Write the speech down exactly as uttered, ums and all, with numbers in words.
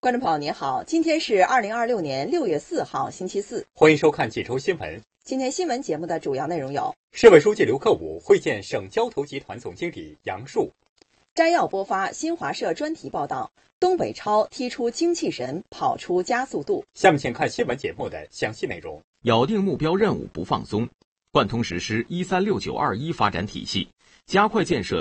观众朋友您好，今天是二零二六年六月四号星期四， 欢迎收看几周新闻。 今天新闻节目的主要内容有： 市委书记刘克武会见省交投集团总经理杨树； 摘要播发新华社专题报道，东北超踢出精气神，跑出加速度。 下面请看新闻节目的详细内容。 咬定目标任务不放松，贯通实施一三六九二一发展体系，加快建设